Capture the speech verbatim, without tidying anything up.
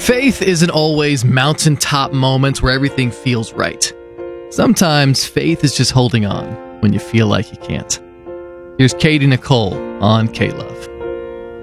Faith isn't always mountaintop moments where everything feels right. Sometimes faith is just holding on when you feel like you can't. Here's Katie Nicole on K-Love.